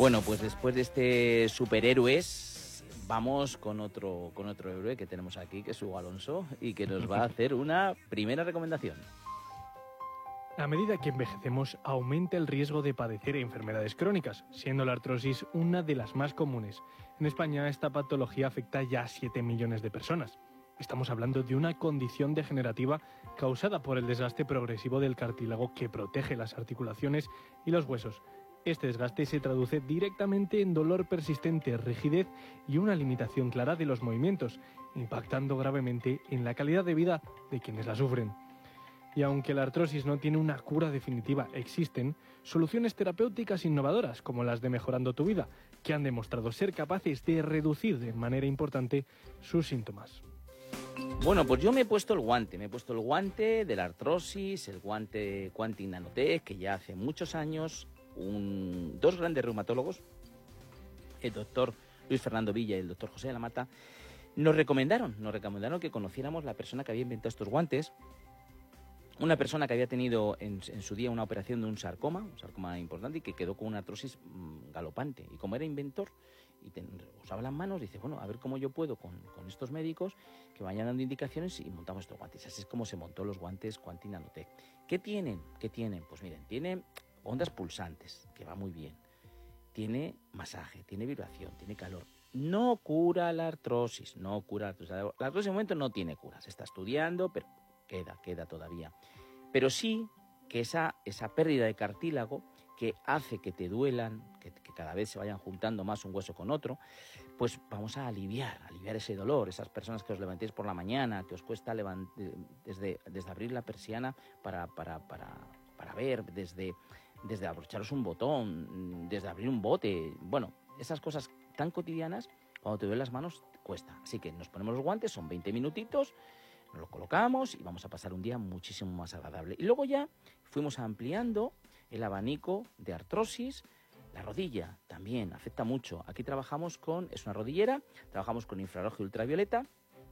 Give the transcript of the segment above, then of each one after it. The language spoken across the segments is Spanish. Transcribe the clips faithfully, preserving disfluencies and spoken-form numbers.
Bueno, pues después de este superhéroes, vamos con otro, con otro héroe que tenemos aquí, que es Hugo Alonso, y que nos va a hacer una primera recomendación. A medida que envejecemos, aumenta el riesgo de padecer enfermedades crónicas, siendo la artrosis una de las más comunes. En España, esta patología afecta ya a siete millones de personas. Estamos hablando de una condición degenerativa causada por el desgaste progresivo del cartílago que protege las articulaciones y los huesos. Este desgaste se traduce directamente en dolor persistente, rigidez y una limitación clara de los movimientos, impactando gravemente en la calidad de vida de quienes la sufren. Y aunque la artrosis no tiene una cura definitiva, existen soluciones terapéuticas innovadoras como las de Mejorando tu Vida, que han demostrado ser capaces de reducir de manera importante sus síntomas. Bueno, pues yo me he puesto el guante, me he puesto el guante de la artrosis, el guante Quantic Nanotech, que ya hace muchos años un, dos grandes reumatólogos, el doctor Luis Fernando Villa y el doctor José de la Mata, nos recomendaron, nos recomendaron que conociéramos la persona que había inventado estos guantes. Una persona que había tenido en, en su día una operación de un sarcoma, un sarcoma importante, y que quedó con una artrosis mmm, galopante. Y como era inventor y ten, usaba las manos, dice, bueno, a ver cómo yo puedo con, con estos médicos que vayan dando indicaciones y montamos estos guantes. Así es como se montó los guantes Quantic Nanotech. ¿Qué tienen? ¿Qué tienen? Pues miren, tiene ondas pulsantes, que va muy bien. Tiene masaje, tiene vibración, tiene calor. No cura la artrosis, no cura la artrosis. La artrosis de momento no tiene cura. Se está estudiando, pero queda, queda todavía. Pero sí que esa, esa pérdida de cartílago que hace que te duelan, que, que cada vez se vayan juntando más un hueso con otro, pues vamos a aliviar, aliviar ese dolor. Esas personas que os levantéis por la mañana, que os cuesta levant- desde, desde abrir la persiana para, para, para, para ver, desde, desde abrocharos un botón, desde abrir un bote, bueno, esas cosas tan cotidianas, cuando te duelen las manos, cuesta. Así que nos ponemos los guantes, son veinte minutitos, nos lo colocamos y vamos a pasar un día muchísimo más agradable. Y luego ya fuimos ampliando el abanico de artrosis. La rodilla también afecta mucho. Aquí trabajamos con, es una rodillera, trabajamos con infrarrojo y ultravioleta.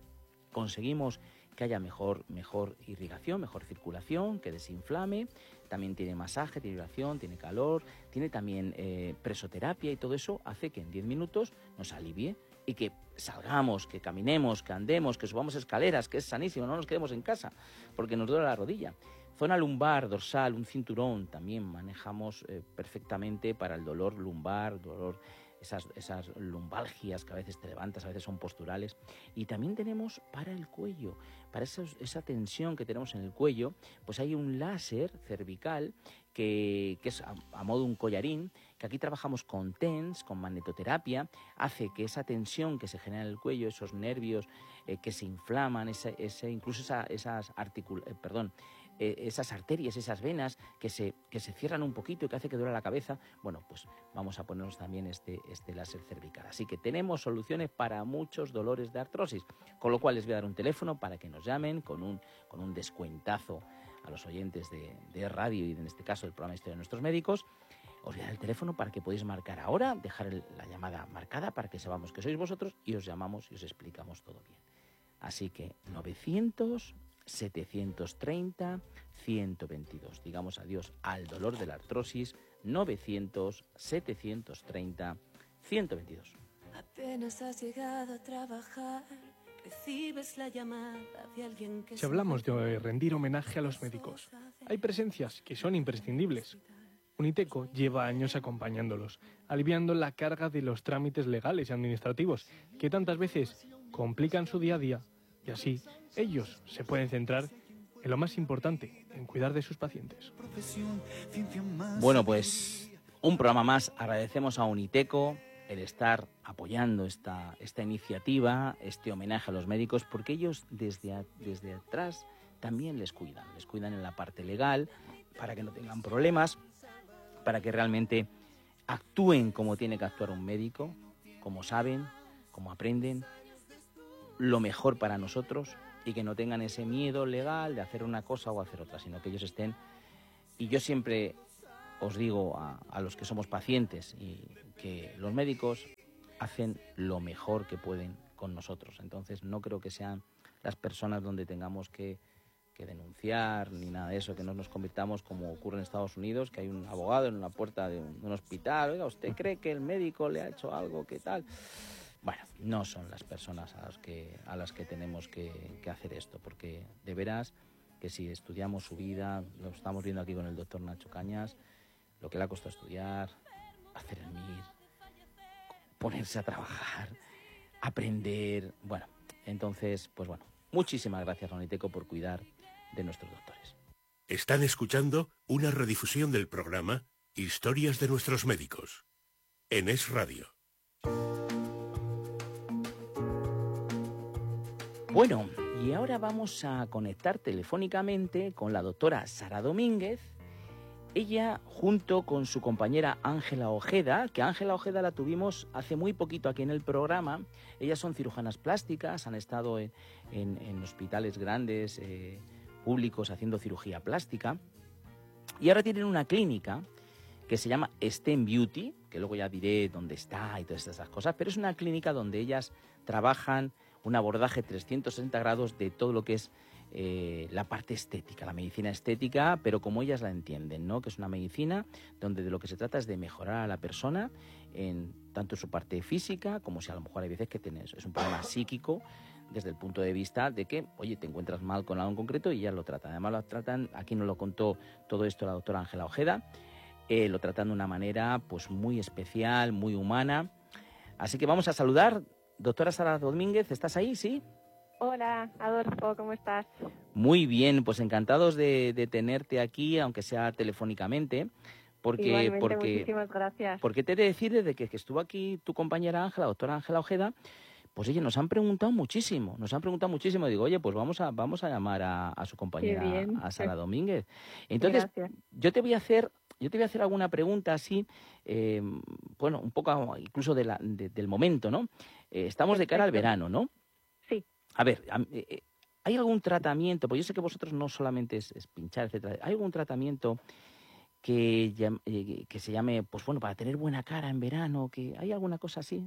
Conseguimos que haya mejor, mejor irrigación, mejor circulación, que desinflame. También tiene masaje, tiene vibración, tiene calor, tiene también eh, presoterapia, y todo eso hace que en diez minutos nos alivie y que salgamos, que caminemos, que andemos, que subamos escaleras, que es sanísimo, no nos quedemos en casa porque nos duele la rodilla. Zona lumbar, dorsal, un cinturón también manejamos eh, perfectamente para el dolor lumbar, dolor, esas, esas lumbalgias que a veces te levantas, a veces son posturales. Y también tenemos para el cuello, para esos, esa tensión que tenemos en el cuello, pues hay un láser cervical que, que es a, a modo un collarín, que aquí trabajamos con TENS, con magnetoterapia, hace que esa tensión que se genera en el cuello, esos nervios eh, que se inflaman, ese, ese, incluso esa, esas articul- eh, perdón, eh, esas arterias, esas venas que se, que se cierran un poquito y que hace que duele la cabeza, bueno, pues vamos a ponernos también este, este láser cervical. Así que tenemos soluciones para muchos dolores de artrosis, con lo cual les voy a dar un teléfono para que nos llamen con un, con un descuentazo a los oyentes de, de radio y en este caso del programa Historia de Nuestros Médicos. Os voy a dar el teléfono para que podáis marcar ahora, dejar el, la llamada marcada para que sepamos que sois vosotros y os llamamos y os explicamos todo bien. Así que novecientos, setecientos treinta, ciento veintidós. Digamos adiós al dolor de la artrosis. novecientos, setecientos treinta, ciento veintidós. Apenas has llegado a trabajar, recibes la llamada de alguien que... Si hablamos de rendir homenaje a los médicos, hay presencias que son imprescindibles. Uniteco lleva años acompañándolos, aliviando la carga de los trámites legales y administrativos que tantas veces complican su día a día, y así ellos se pueden centrar en lo más importante, en cuidar de sus pacientes. Bueno, pues un programa más. Agradecemos a Uniteco el estar apoyando esta, esta iniciativa, este homenaje a los médicos, porque ellos desde, a, desde atrás también les cuidan, les cuidan en la parte legal para que no tengan problemas, para que realmente actúen como tiene que actuar un médico, como saben, como aprenden, lo mejor para nosotros, y que no tengan ese miedo legal de hacer una cosa o hacer otra, sino que ellos estén. Y yo siempre os digo a, a los que somos pacientes y que los médicos hacen lo mejor que pueden con nosotros. Entonces no creo que sean las personas donde tengamos que, que denunciar ni nada de eso, que no nos convirtamos como ocurre en Estados Unidos, que hay un abogado en una puerta de un, de un hospital. Oiga, ¿usted cree que el médico le ha hecho algo? ¿Qué tal? Bueno, no son las personas a las que, a las que tenemos que, que hacer esto, porque de veras que si estudiamos su vida, lo estamos viendo aquí con el doctor Nacho Cañas, lo que le ha costado estudiar, hacer el M I R, ponerse a trabajar, aprender. Bueno, entonces, pues bueno, muchísimas gracias, Roniteco, por cuidar de nuestros doctores. Están escuchando una redifusión del programa Historias de nuestros médicos en Es Radio. Bueno, y ahora vamos a conectar telefónicamente con la doctora Sara Domínguez. Ella, junto con su compañera Ángela Ojeda, que Ángela Ojeda la tuvimos hace muy poquito aquí en el programa. Ellas son cirujanas plásticas, han estado en, en, en hospitales grandes, eh, públicos, haciendo cirugía plástica. Y ahora tienen una clínica que se llama STEM Beauty, que luego ya diré dónde está y todas esas cosas, pero es una clínica donde ellas trabajan un abordaje trescientos sesenta grados de todo lo que es Eh, la parte estética, la medicina estética, pero como ellas la entienden, ¿no? Que es una medicina donde de lo que se trata es de mejorar a la persona en tanto su parte física como si a lo mejor hay veces que tienes, es un problema psíquico desde el punto de vista de que, oye, te encuentras mal con algo en concreto y ellas lo tratan. Además lo tratan, aquí nos lo contó todo esto la doctora Ángela Ojeda, eh, lo tratan de una manera pues muy especial, muy humana. Así que vamos a saludar. Doctora Sara Domínguez, ¿estás ahí? ¿Sí? Hola, Adolfo, ¿cómo estás? Muy bien, pues encantados de, de tenerte aquí, aunque sea telefónicamente, porque Igualmente, porque muchísimas gracias. porque te he de decir desde que, que estuvo aquí tu compañera Ángela, doctora Ángela Ojeda, pues oye, nos han preguntado muchísimo, nos han preguntado muchísimo. Digo, oye, pues vamos a vamos a llamar a, a su compañera, a Sara Domínguez. Entonces, gracias. yo te voy a hacer Yo te voy a hacer alguna pregunta así, eh, bueno, un poco incluso de la, de, del momento, ¿no? Eh, estamos Perfecto. de cara al verano, ¿no? Sí. A ver, ¿hay algún tratamiento? Pues yo sé que vosotros no solamente es, es pinchar, etcétera. ¿Hay algún tratamiento que, que se llame, pues bueno, para tener buena cara en verano? Que ¿hay alguna cosa así?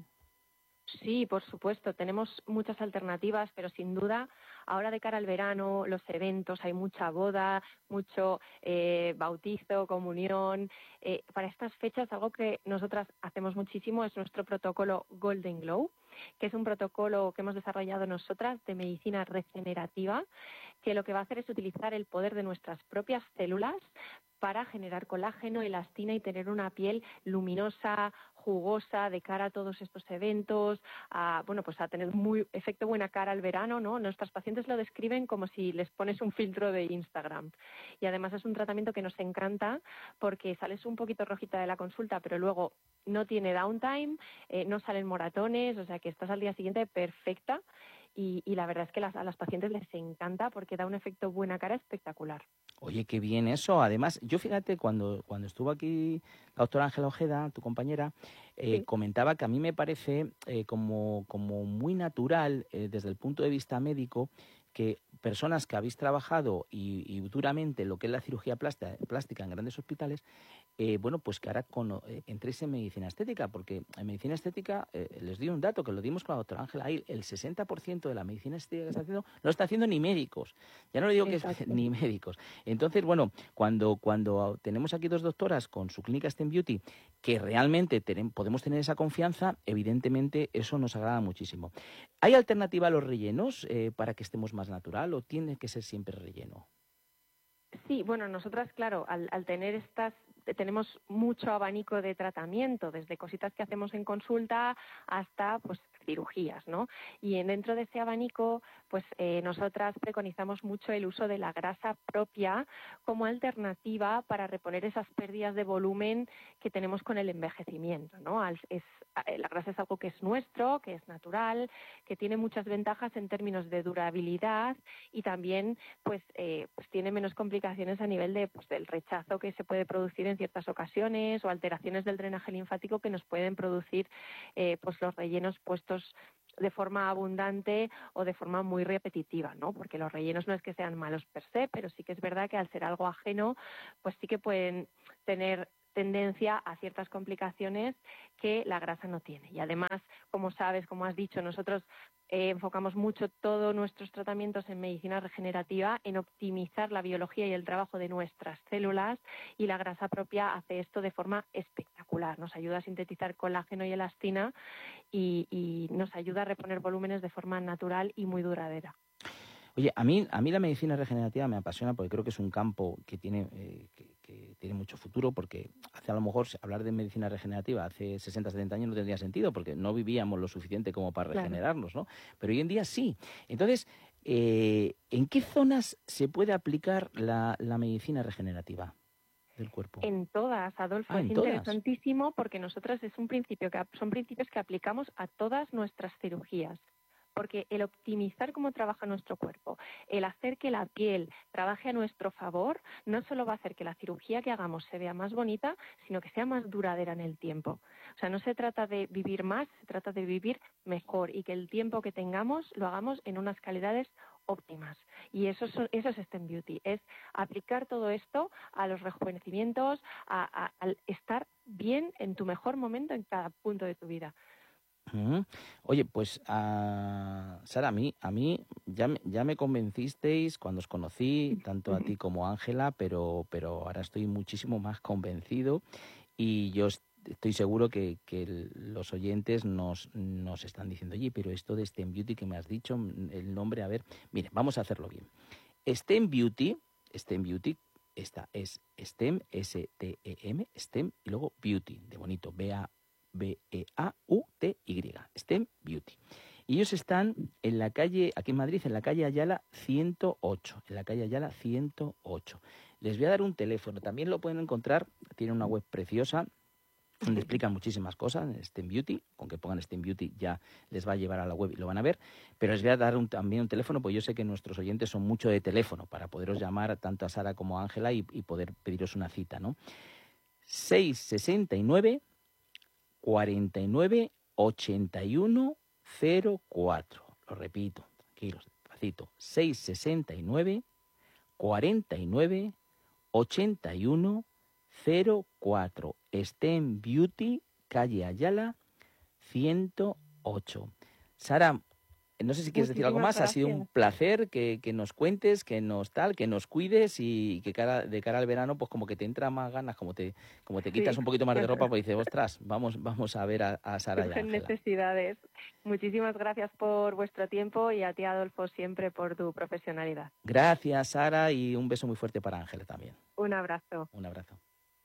Sí, por supuesto. Tenemos muchas alternativas, pero sin duda, ahora de cara al verano, los eventos, hay mucha boda, mucho eh, bautizo, comunión. Eh, para estas fechas, algo que nosotras hacemos muchísimo es nuestro protocolo Golden Glow, que es un protocolo que hemos desarrollado nosotras de medicina regenerativa, que lo que va a hacer es utilizar el poder de nuestras propias células para generar colágeno, elastina y tener una piel luminosa, jugosa, de cara a todos estos eventos, a, bueno, pues a tener muy efecto buena cara al verano, ¿no? Nuestras pacientes lo describen como si les pones un filtro de Instagram. Y además es un tratamiento que nos encanta porque sales un poquito rojita de la consulta, pero luego no tiene downtime, eh, no salen moratones, o sea que estás al día siguiente perfecta. Y, y la verdad es que las, a las pacientes les encanta porque da un efecto buena cara espectacular. Oye, qué bien eso. Además, yo fíjate, cuando, cuando estuvo aquí la doctora Ángela Ojeda, tu compañera, eh, sí. comentaba que a mí me parece eh, como, como muy natural eh, desde el punto de vista médico que personas que habéis trabajado y, y duramente lo que es la cirugía plástica, plástica en grandes hospitales, eh, bueno, pues que ahora con, eh, entréis en medicina estética, porque en medicina estética, eh, les di un dato que lo dimos con la doctora Ángela ahí, el sesenta por ciento de la medicina estética que está haciendo, no lo está haciendo ni médicos. Ya no le digo que es, ni médicos. Entonces, bueno, cuando, cuando tenemos aquí dos doctoras con su clínica STEM Beauty, que realmente ten, podemos tener esa confianza, evidentemente eso nos agrada muchísimo. ¿Hay alternativa a los rellenos eh, para que estemos más natural o tiene que ser siempre relleno? Sí, bueno, nosotras, claro, al, al tener estas, tenemos mucho abanico de tratamiento, desde cositas que hacemos en consulta hasta, pues, cirugías, ¿no? Y en, dentro de ese abanico, pues, eh, nosotras preconizamos mucho el uso de la grasa propia como alternativa para reponer esas pérdidas de volumen que tenemos con el envejecimiento, ¿no? Al, es, la grasa es algo que es nuestro, que es natural, que tiene muchas ventajas en términos de durabilidad y también, pues, eh, pues tiene menos complicaciones a nivel de, pues, del rechazo que se puede producir en ciertas ocasiones o alteraciones del drenaje linfático que nos pueden producir eh, pues los rellenos puestos de forma abundante o de forma muy repetitiva, ¿no? Porque los rellenos no es que sean malos per se, pero sí que es verdad que al ser algo ajeno, pues sí que pueden tener tendencia a ciertas complicaciones que la grasa no tiene. Y además, como sabes, como has dicho, nosotros eh, enfocamos mucho todos nuestros tratamientos en medicina regenerativa, en optimizar la biología y el trabajo de nuestras células, y la grasa propia hace esto de forma espectacular. Nos ayuda a sintetizar colágeno y elastina y, y nos ayuda a reponer volúmenes de forma natural y muy duradera. Oye, a mí, a mí la medicina regenerativa me apasiona porque creo que es un campo que tiene, eh, que, que tiene mucho futuro, porque hace a lo mejor hablar de medicina regenerativa hace sesenta, setenta años no tendría sentido porque no vivíamos lo suficiente como para regenerarnos, ¿no? Pero hoy en día sí. Entonces, eh, ¿en qué zonas se puede aplicar la, la medicina regenerativa del cuerpo? En todas, Adolfo, Ah, es ¿en todas? interesantísimo porque nosotros es un principio que son principios que aplicamos a todas nuestras cirugías. Porque el optimizar cómo trabaja nuestro cuerpo, el hacer que la piel trabaje a nuestro favor, no solo va a hacer que la cirugía que hagamos se vea más bonita, sino que sea más duradera en el tiempo. O sea, no se trata de vivir más, se trata de vivir mejor y que el tiempo que tengamos lo hagamos en unas calidades óptimas. Y eso es, eso es STEM Beauty, es aplicar todo esto a los rejuvenecimientos, a, a, al estar bien en tu mejor momento en cada punto de tu vida. Uh-huh. Oye, pues uh, Sara, a mí, a mí ya, me, ya me convencisteis cuando os conocí, tanto a ti como a Ángela, pero, pero ahora estoy muchísimo más convencido y yo estoy seguro que, que los oyentes nos, nos están diciendo, oye, pero esto de STEM Beauty que me has dicho, el nombre, a ver, mire, vamos a hacerlo bien. STEM Beauty, STEM Beauty, esta es STEM, S T E M, STEM, y luego Beauty, de bonito, B A B E A U T Y, STEM Beauty. Y ellos están en la calle, aquí en Madrid, en la calle Ayala ciento ocho, en la calle Ayala ciento ocho. Les voy a dar un teléfono, también lo pueden encontrar, tiene una web preciosa, donde explican muchísimas cosas, STEM Beauty, con que pongan STEM Beauty ya les va a llevar a la web y lo van a ver, pero les voy a dar un, también un teléfono, pues yo sé que nuestros oyentes son mucho de teléfono, para poderos llamar tanto a Sara como a Ángela y, y poder pediros una cita, ¿no? seis sesenta y nueve cuarenta y nueve ochenta y uno cero cuatro. Lo repito, tranquilos, despacito. seis sesenta y nueve cuarenta y nueve ochenta y uno cero cuatro. STEM Beauty, calle Ayala ciento ocho. Sara, no sé si quieres decir algo más. Muchísimas Ha sido un gracias. placer que, que nos cuentes, que nos tal, que nos cuides y que cara, de cara al verano, pues como que te entra más ganas, como te, como te quitas Sí. un poquito más de ropa, pues dices, ostras, vamos, vamos a ver a, a Sara y a Surgen Ángela. necesidades. Muchísimas gracias por vuestro tiempo y a ti, Adolfo, siempre por tu profesionalidad. Gracias, Sara, y un beso muy fuerte para Ángela también. Un abrazo. Un abrazo.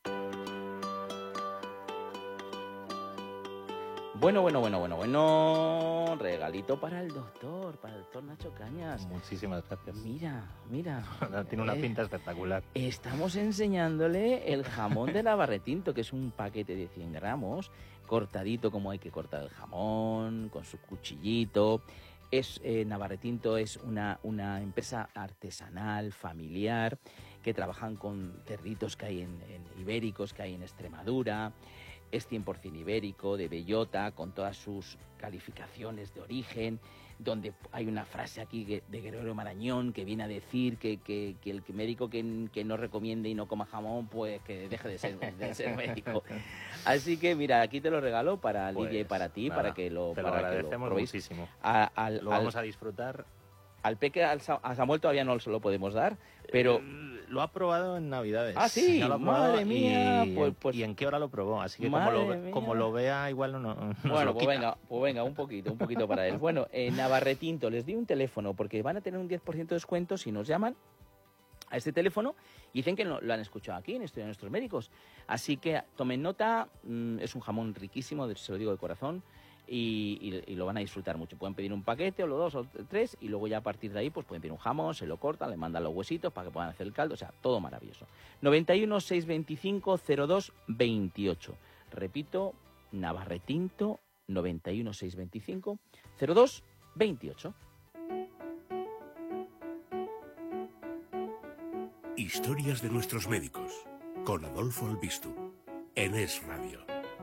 Bueno, bueno, bueno, bueno, bueno. Regalito para el doctor, para el doctor Nacho Cañas. Muchísimas gracias. Mira, mira. Tiene una eh, pinta espectacular. Estamos enseñándole el jamón de Navarretinto, que es un paquete de cien gramos, cortadito como hay que cortar el jamón, con su cuchillito. Es, eh, Navarretinto es una, una empresa artesanal, familiar, que trabajan con cerditos que hay en, en ibéricos, que hay en Extremadura. Es cien por ciento ibérico, de bellota, con todas sus calificaciones de origen, donde hay una frase aquí de Gregorio Marañón que viene a decir que, que, que el médico que, que no recomiende y no coma jamón, pues que deje de ser, de ser médico. Así que mira, aquí te lo regalo para Pues, Lidia y para ti, nada, para que lo, te lo para que lo agradecemos probéis. muchísimo. A, al, Lo al, vamos a disfrutar. Al Peque, al, a Samuel todavía no se lo podemos dar, pero... Eh, lo ha probado en Navidades. Ah, sí, Ya lo ha probado madre mía, y, pues- pues- ¿Y en qué hora lo probó? Así que como Madre lo, ve- mía. como lo vea, igual no, no se Bueno, lo pues quita. venga, pues venga, un poquito, un poquito para él. Bueno, eh, Navarretinto, les di un teléfono porque van a tener un diez por ciento de descuento si nos llaman a este teléfono y dicen que lo, lo han escuchado aquí en Estudio de Nuestros Médicos. Así que tomen nota, mmm, es un jamón riquísimo, se lo digo de corazón, y, y, y lo van a disfrutar mucho. Pueden pedir un paquete o los dos o tres y luego ya a partir de ahí pues pueden pedir un jamón, se lo cortan, le mandan los huesitos para que puedan hacer el caldo, o sea, todo maravilloso. noventa y uno, seiscientos veinticinco, cero dos veintiocho. Repito, Navarretinto, noventa y uno, seiscientos veinticinco, cero dos veintiocho. Historias de nuestros médicos, con Adolfo Albistu, en Es Radio.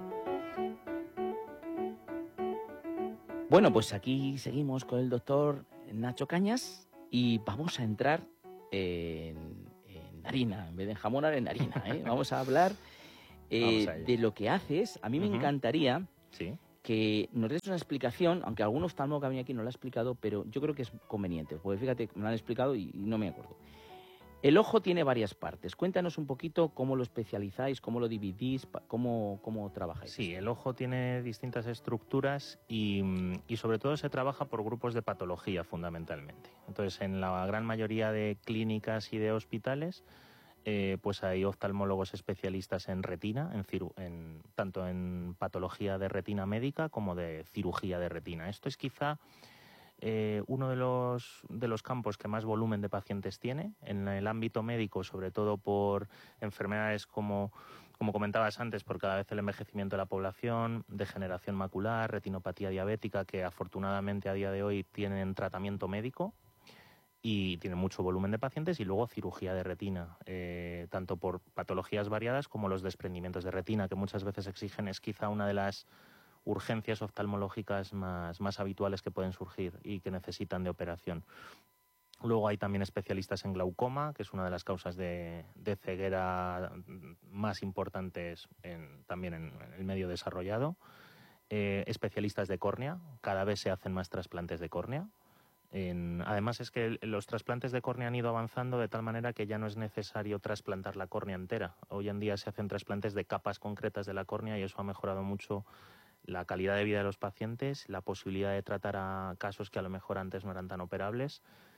Bueno, pues aquí seguimos con el doctor Nacho Cañas y vamos a entrar en, en harina, en vez de en jamón, ahora en harina, ¿eh? Vamos a hablar eh, Vamos a ello. de lo que haces, a mí me Ujú. encantaría Sí. que nos des una explicación, aunque algún oftalmólogo que ha venido aquí no lo ha explicado, pero yo creo que es conveniente, porque fíjate, me lo han explicado y, y no me acuerdo. El ojo tiene varias partes. Cuéntanos un poquito cómo lo especializáis, cómo lo dividís, pa- cómo, cómo trabajáis. Sí, el ojo tiene distintas estructuras y, mm, y sobre todo se trabaja por grupos de patología fundamentalmente. Entonces, en la gran mayoría de clínicas y de hospitales, eh, pues hay oftalmólogos especialistas en retina, en ciru- en, tanto en patología de retina médica como de cirugía de retina. Esto es quizá eh, uno de los, de los campos que más volumen de pacientes tiene en el ámbito médico, sobre todo por enfermedades como, como comentabas antes, por cada vez el envejecimiento de la población, degeneración macular, retinopatía diabética, que afortunadamente a día de hoy tienen tratamiento médico y tienen mucho volumen de pacientes, y luego cirugía de retina, eh, tanto por patologías variadas como los desprendimientos de retina, que muchas veces exigen, es quizá una de las urgencias oftalmológicas más, más habituales que pueden surgir y que necesitan de operación. Luego hay también especialistas en glaucoma, que es una de las causas de, de ceguera más importantes en, también en, en el medio desarrollado. Eh, especialistas de córnea, cada vez se hacen más trasplantes de córnea. En, además es que el, los trasplantes de córnea han ido avanzando de tal manera que ya no es necesario trasplantar la córnea entera. Hoy en día se hacen trasplantes de capas concretas de la córnea y eso ha mejorado mucho la calidad de vida de los pacientes, la posibilidad de tratar a casos que a lo mejor antes no eran tan operables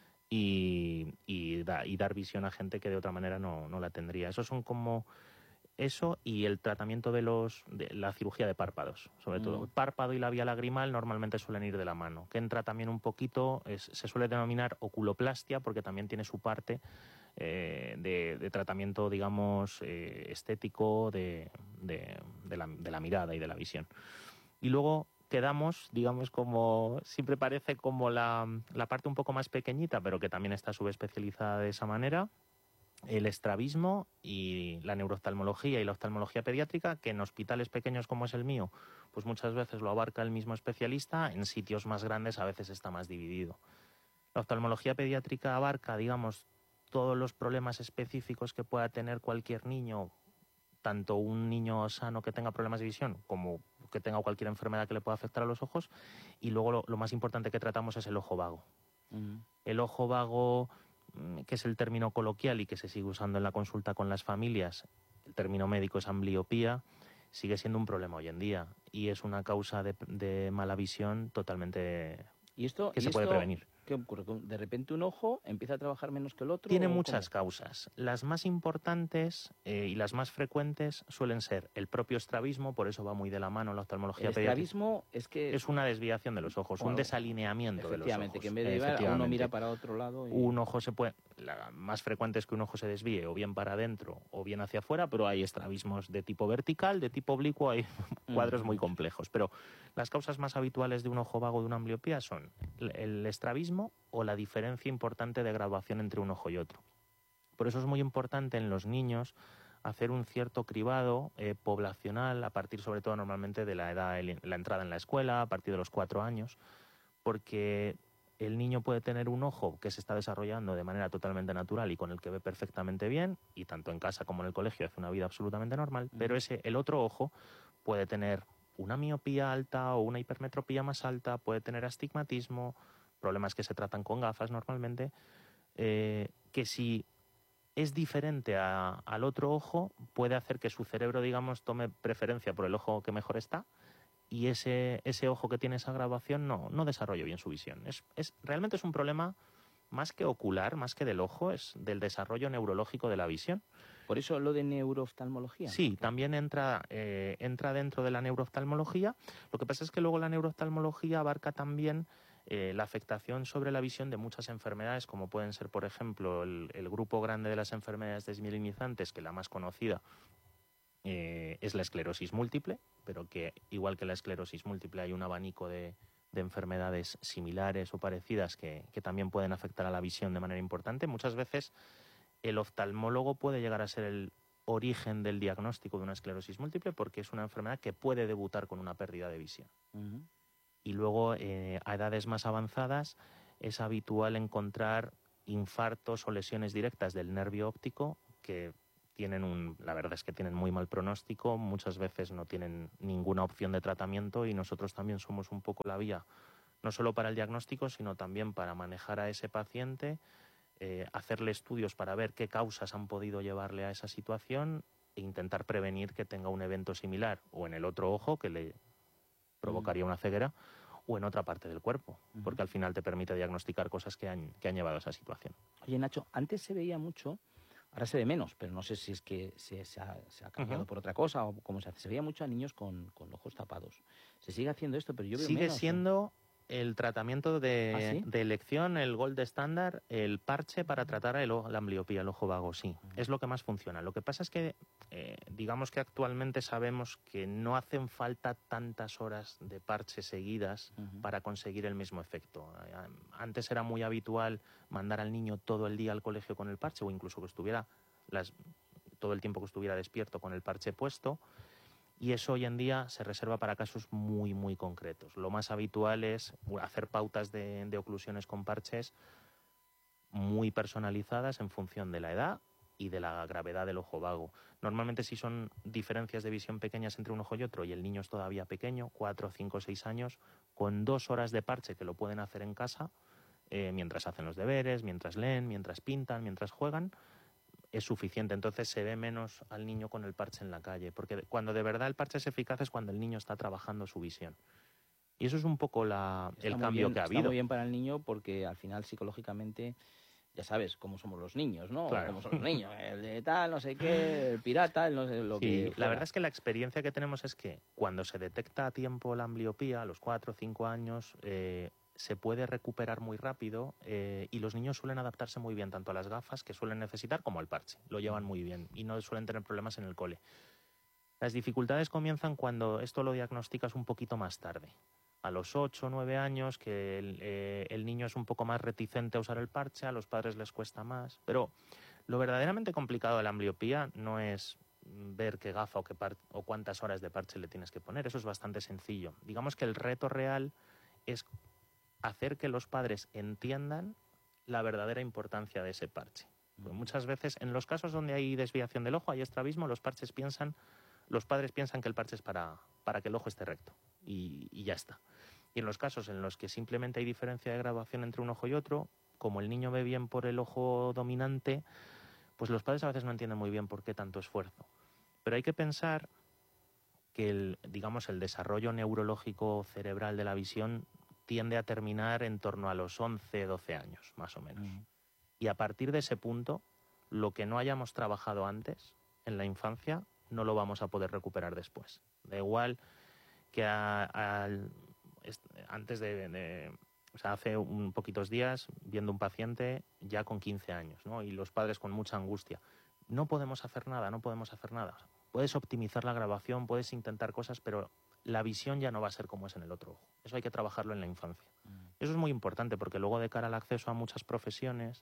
y, y, da, y dar visión a gente que de otra manera no, no la tendría. Esos son como eso y el tratamiento de los de la cirugía de párpados, sobre Mm. todo. El párpado y la vía lagrimal normalmente suelen ir de la mano, que entra también un poquito, es, se suele denominar oculoplastia porque también tiene su parte eh, de, de tratamiento, digamos, eh, estético de, de, de, la, de la mirada y de la visión. Y luego quedamos, digamos, como siempre parece como la, la parte un poco más pequeñita, pero que también está subespecializada de esa manera, el estrabismo y la neurooftalmología y la oftalmología pediátrica, que en hospitales pequeños como es el mío, pues muchas veces lo abarca el mismo especialista, en sitios más grandes a veces está más dividido. La oftalmología pediátrica abarca, digamos, todos los problemas específicos que pueda tener cualquier niño, tanto un niño sano que tenga problemas de visión como que tenga cualquier enfermedad que le pueda afectar a los ojos, y luego lo, lo más importante que tratamos es el ojo vago. Mm. El ojo vago, que es el término coloquial y que se sigue usando en la consulta con las familias, el término médico es ambliopía, sigue siendo un problema hoy en día y es una causa de, de mala visión totalmente ¿Y esto, que y se puede esto prevenir. qué ocurre? ¿De repente un ojo empieza a trabajar menos que el otro? Tiene o muchas cómo? causas. Las más importantes eh, y las más frecuentes suelen ser el propio estrabismo, por eso va muy de la mano la oftalmología El pediátrica. estrabismo es que... Es una desviación de los ojos, un Bueno, desalineamiento de los ojos. efectivamente, que en vez de llevar, uno Efectivamente. mira para otro lado y... Un ojo se puede, la más frecuente es que un ojo se desvíe o bien para adentro o bien hacia afuera, pero hay estrabismos de tipo vertical, de tipo oblicuo, hay cuadros muy complejos. Pero las causas más habituales de un ojo vago, de una ambliopía, son el estrabismo o la diferencia importante de graduación entre un ojo y otro. Por eso es muy importante en los niños hacer un cierto cribado eh, poblacional, a partir sobre todo normalmente de la edad, la entrada en la escuela, a partir de los cuatro años, porque el niño puede tener un ojo que se está desarrollando de manera totalmente natural y con el que ve perfectamente bien, y tanto en casa como en el colegio hace una vida absolutamente normal, uh-huh. pero ese, el otro ojo puede tener una miopía alta o una hipermetropía más alta, puede tener astigmatismo, problemas que se tratan con gafas normalmente, eh, que si es diferente a, al otro ojo, puede hacer que su cerebro, digamos, tome preferencia por el ojo que mejor está, y ese, ese ojo que tiene esa graduación no, no desarrolla bien su visión. Es, es, realmente es un problema más que ocular, más que del ojo, es del desarrollo neurológico de la visión. ¿Por eso lo de neurooftalmología? Sí, también entra, eh, entra dentro de la neurooftalmología. Lo que pasa es que luego la neurooftalmología abarca también eh, la afectación sobre la visión de muchas enfermedades, como pueden ser, por ejemplo, el, el grupo grande de las enfermedades desmielinizantes, que la más conocida Eh, es la esclerosis múltiple, pero que igual que la esclerosis múltiple hay un abanico de, de enfermedades similares o parecidas que, que también pueden afectar a la visión de manera importante. Muchas veces el oftalmólogo puede llegar a ser el origen del diagnóstico de una esclerosis múltiple porque es una enfermedad que puede debutar con una pérdida de visión. Uh-huh. Y luego eh, a edades más avanzadas es habitual encontrar infartos o lesiones directas del nervio óptico que tienen un, la verdad es que tienen muy mal pronóstico, muchas veces no tienen ninguna opción de tratamiento y nosotros también somos un poco la vía, no solo para el diagnóstico, sino también para manejar a ese paciente, eh, hacerle estudios para ver qué causas han podido llevarle a esa situación e intentar prevenir que tenga un evento similar o en el otro ojo que le provocaría una ceguera o en otra parte del cuerpo, uh-huh. porque al final te permite diagnosticar cosas que han, que han llevado a esa situación. Oye, Nacho, antes se veía mucho, ahora se ve menos, pero no sé si es que se, se, ha, se ha cambiado uh-huh. por otra cosa o cómo se hace. Se veía mucho a niños con, con ojos tapados. Se sigue haciendo esto, pero yo veo Sigue menos. Sigue siendo el tratamiento de, ¿Ah, sí? de elección, el gold standard, el parche para tratar el, la ambliopía, el ojo vago, sí. Uh-huh. Es lo que más funciona. Lo que pasa es que, eh, digamos que actualmente sabemos que no hacen falta tantas horas de parche seguidas uh-huh. para conseguir el mismo efecto. Antes era muy habitual mandar al niño todo el día al colegio con el parche o incluso que estuviera las, todo el tiempo que estuviera despierto con el parche puesto. Y eso hoy en día se reserva para casos muy, muy concretos. Lo más habitual es hacer pautas de, de oclusiones con parches muy personalizadas en función de la edad y de la gravedad del ojo vago. Normalmente si son diferencias de visión pequeñas entre un ojo y otro y el niño es todavía pequeño, cuatro, cinco, seis años, con dos horas de parche que lo pueden hacer en casa, eh, mientras hacen los deberes, mientras leen, mientras pintan, mientras juegan, es suficiente. Entonces se ve menos al niño con el parche en la calle, porque cuando de verdad el parche es eficaz es cuando el niño está trabajando su visión. Y eso es un poco la, el cambio bien, que ha está habido. Está muy bien para el niño porque al final psicológicamente ya sabes cómo somos los niños, ¿no? Claro. Cómo son los niños, el de tal, no sé qué, el pirata, el no sé lo sí, que... La fuera. verdad es que la experiencia que tenemos es que cuando se detecta a tiempo la ambliopía, a los cuatro o cinco años, eh, se puede recuperar muy rápido eh, y los niños suelen adaptarse muy bien tanto a las gafas que suelen necesitar como al parche. Lo llevan muy bien y no suelen tener problemas en el cole. Las dificultades comienzan cuando esto lo diagnosticas un poquito más tarde. A los ocho o nueve años, que el, eh, el niño es un poco más reticente a usar el parche, a los padres les cuesta más. Pero lo verdaderamente complicado de la ambliopía no es ver qué gafa o, qué par o cuántas horas de parche le tienes que poner. Eso es bastante sencillo. Digamos que el reto real es hacer que los padres entiendan la verdadera importancia de ese parche. Pues muchas veces, en los casos donde hay desviación del ojo, hay estrabismo, los parches piensan, los padres piensan que el parche es para, para que el ojo esté recto y, y ya está. Y en los casos en los que simplemente hay diferencia de graduación entre un ojo y otro, como el niño ve bien por el ojo dominante, pues los padres a veces no entienden muy bien por qué tanto esfuerzo. Pero hay que pensar que el, digamos, el desarrollo neurológico cerebral de la visión tiende a terminar en torno a los once, doce años, más o menos. Uh-huh. Y a partir de ese punto, lo que no hayamos trabajado antes, en la infancia, no lo vamos a poder recuperar después. Da igual que a, a, antes de, de... O sea, hace un poquitos días, viendo un paciente ya con quince años, ¿no? Y los padres con mucha angustia. No podemos hacer nada, no podemos hacer nada. Puedes optimizar la grabación, puedes intentar cosas, pero la visión ya no va a ser como es en el otro ojo. Eso hay que trabajarlo en la infancia. Mm. Eso es muy importante porque luego de cara al acceso a muchas profesiones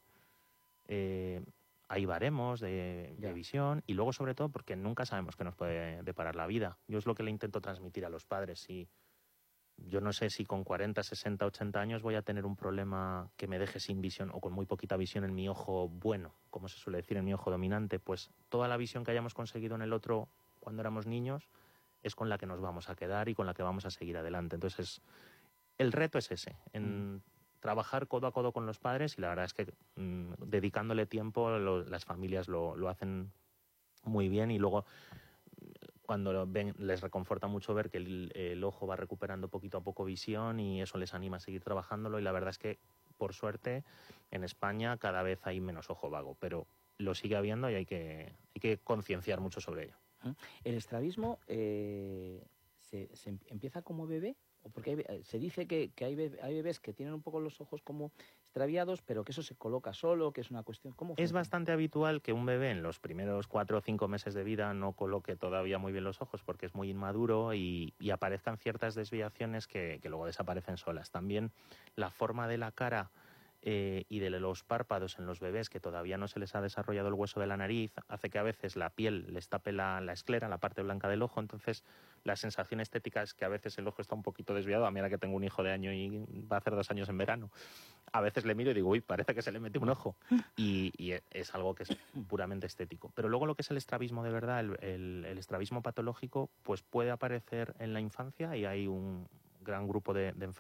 eh, hay baremos de, de visión y luego sobre todo porque nunca sabemos qué nos puede deparar la vida. Yo es lo que le intento transmitir a los padres. Y yo no sé si con cuarenta, sesenta, ochenta años voy a tener un problema que me deje sin visión o con muy poquita visión en mi ojo bueno, como se suele decir, en mi ojo dominante. Pues toda la visión que hayamos conseguido en el otro cuando éramos niños es con la que nos vamos a quedar y con la que vamos a seguir adelante. Entonces, el reto es ese, en mm. trabajar codo a codo con los padres y la verdad es que mmm, dedicándole tiempo lo, las familias lo, lo hacen muy bien y luego cuando lo ven les reconforta mucho ver que el, el ojo va recuperando poquito a poco visión y eso les anima a seguir trabajándolo y la verdad es que, por suerte, en España cada vez hay menos ojo vago, pero lo sigue habiendo y hay que, hay que concienciar mucho sobre ello. ¿El estrabismo eh, se, se empieza como bebé? Porque hay, se dice que, que hay, bebés, hay bebés que tienen un poco los ojos como extraviados, pero que eso se coloca solo, que es una cuestión... ¿Cómo es bastante habitual que un bebé en los primeros cuatro o cinco meses de vida no coloque todavía muy bien los ojos porque es muy inmaduro y, y aparezcan ciertas desviaciones que, que luego desaparecen solas. También la forma de la cara eh, y de los párpados en los bebés, que todavía no se les ha desarrollado el hueso de la nariz, hace que a veces la piel les tape la, la esclera, la parte blanca del ojo. Entonces la sensación estética es que a veces el ojo está un poquito desviado. A mí ahora que tengo un hijo de año y va a hacer dos años en verano, a veces le miro y digo, uy, parece que se le mete un ojo. Y, y es algo que es puramente estético. Pero luego lo que es el estrabismo de verdad, el, el, el estrabismo patológico, pues puede aparecer en la infancia, y hay un gran grupo de, de enfermedades